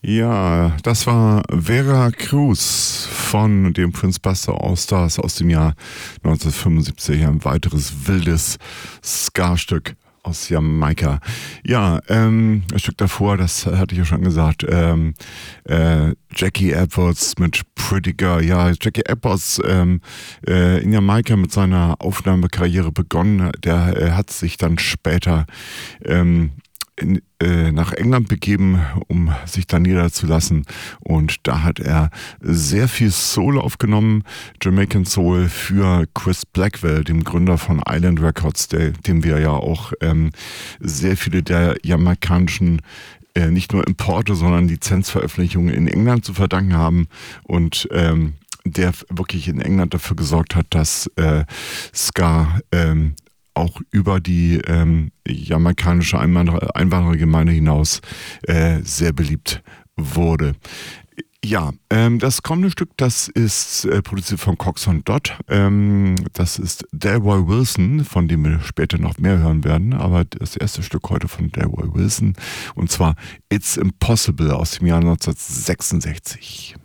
Ja, das war Vera Cruz von dem Prince Buster All-Stars aus dem Jahr 1975. Ein weiteres wildes Ska-Stück aus Jamaika. Ja, ein Stück davor, das hatte ich ja schon gesagt, Jackie Edwards mit Pretty Girl. Ja, Jackie Edwards in Jamaika mit seiner Aufnahmekarriere begonnen. Der hat sich dann später nach England begeben, um sich da niederzulassen. Und da hat er sehr viel Soul aufgenommen, Jamaican Soul, für Chris Blackwell, dem Gründer von Island Records, dem wir ja auch sehr viele der jamaikanischen nicht nur Importe, sondern Lizenzveröffentlichungen in England zu verdanken haben. Und der wirklich in England dafür gesorgt hat, dass Ska auch über die jamaikanische Einwanderergemeinde hinaus sehr beliebt wurde. Ja, das kommende Stück, das ist produziert von Cox und Dodd. Das ist Delroy Wilson, von dem wir später noch mehr hören werden. Aber das erste Stück heute von Delroy Wilson, und zwar It's Impossible aus dem Jahr 1966.